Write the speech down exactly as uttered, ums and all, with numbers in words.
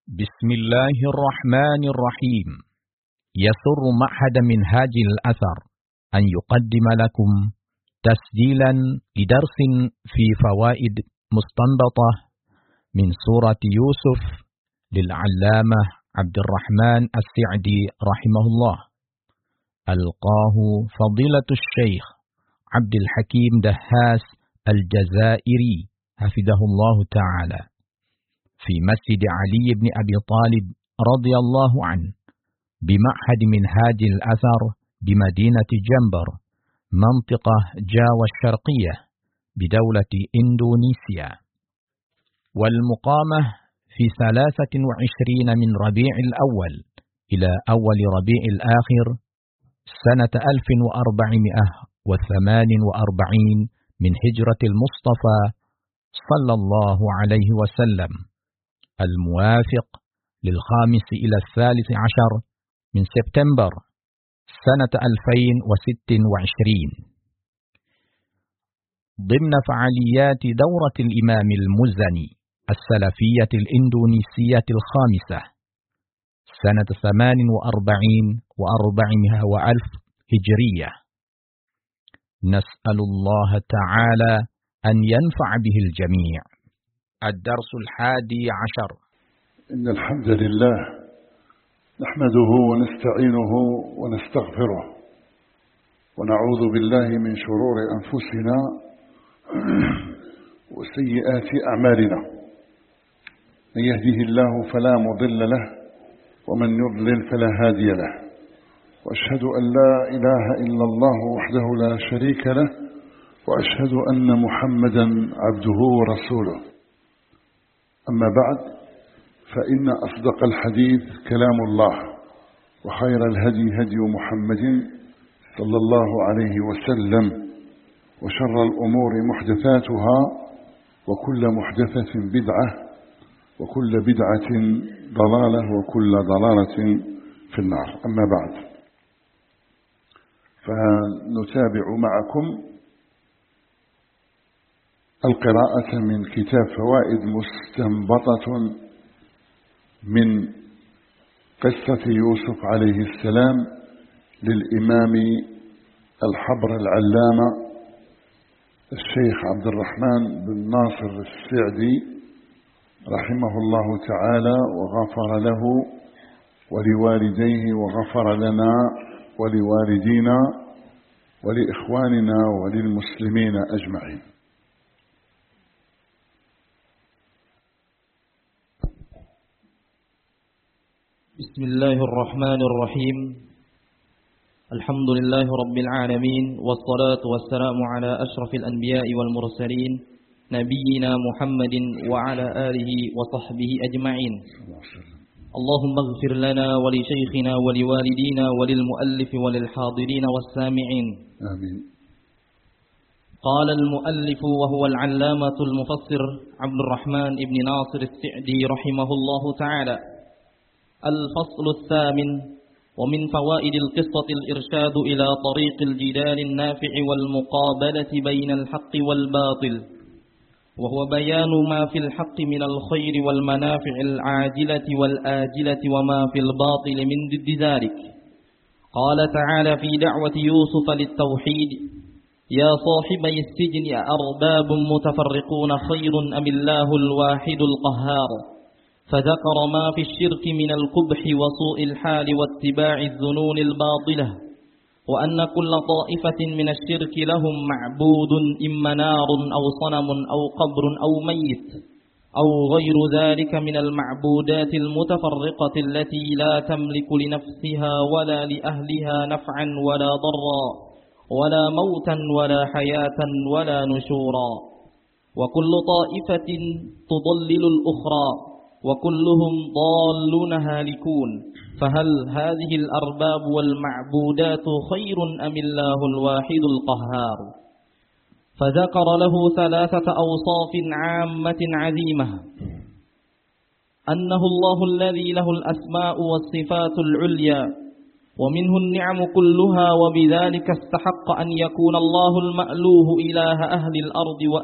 بسم الله الرحمن الرحيم. يسر معهد منهاج الأثر أن يقدم لكم تسجيلا لدرس في فوائد مستنبطة من سورة يوسف للعلامة عبد الرحمن السعدي رحمه الله. ألقاه فضيلة الشيخ عبد الحكيم دهاس الجزائري حفظه الله تعالى في مسجد علي بن أبي طالب رضي الله عنه بمعهد منهاج الأثر بمدينة جنبر منطقة جاوة الشرقية بدولة إندونيسيا، والمقامة في ثلاثة وعشرين من ربيع الأول إلى أول ربيع الآخر سنة ألف وأربعمائة وثمان وأربعين من هجرة المصطفى صلى الله عليه وسلم، الموافق للخامس إلى الثالث عشر من سبتمبر سنة ألفين وست وعشرين، ضمن فعاليات دورة الإمام المزني السلفية الإندونيسية الخامسة سنة ثمان وأربعين وأربعمائة وألف هجرية. نسأل الله تعالى أن ينفع به الجميع. الدرس الحادي عشر. إن الحمد لله نحمده ونستعينه ونستغفره ونعوذ بالله من شرور أنفسنا وسيئات أعمالنا، من يهده الله فلا مضل له ومن يضلل فلا هادي له، وأشهد أن لا إله إلا الله وحده لا شريك له، وأشهد أن محمدا عبده ورسوله. أما بعد، فإن أصدق الحديث كلام الله، وخير الهدي هدي محمد صلى الله عليه وسلم، وشر الأمور محدثاتها، وكل محدثة بدعة، وكل بدعة ضلالة، وكل ضلالة في النار. أما بعد، فنتابع معكم القراءة من كتاب فوائد مستنبطة من قصة يوسف عليه السلام للإمام الحبر العلامة الشيخ عبد الرحمن بن ناصر السعدي رحمه الله تعالى، وغفر له ولوالديه، وغفر لنا ولوالدينا ولإخواننا وللمسلمين أجمعين. بسم الله الرحمن الرحيم. الحمد لله رب العالمين، والصلاة والسلام على أشرف الأنبياء والمرسلين نبينا محمد وعلى آله وصحبه أجمعين. اللهم اغفر لنا ولشيخنا ولوالدينا وللمؤلف وللحاضرين والسامعين، آمين. قال المؤلف وهو العلامة المفسر عبد الرحمن بن ناصر السعدي رحمه الله تعالى: الفصل الثامن. ومن فوائد القصة الإرشاد إلى طريق الجدال النافع والمقابلة بين الحق والباطل، وهو بيان ما في الحق من الخير والمنافع العاجلة والآجلة، وما في الباطل من ضد ذلك. قال تعالى في دعوة يوسف للتوحيد: يا صاحبي السجن أأرباب متفرقون خير أم الله الواحد القهار، فذكر ما في الشرك من القبح وسوء الحال واتباع الظنون الباطلة، وأن كل طائفة من الشرك لهم معبود، إما نار أو صنم أو قبر أو ميت أو غير ذلك من المعبودات المتفرقة التي لا تملك لنفسها ولا لأهلها نفعا ولا ضرا ولا موتا ولا حياة ولا نشورا، وكل طائفة تضلل الأخرى، وكلهم ضالون هالكون، فهل هذه الأرباب والمعبودات خير أم الله الواحد القهار؟ فذكر له ثلاثة أوصاف عامة عظيمة: أنه الله الذي له الأسماء والصفات العليا، ومنه النعم كلها، وبذلك استحق أن يكون الله المألوه إله أهل الأرض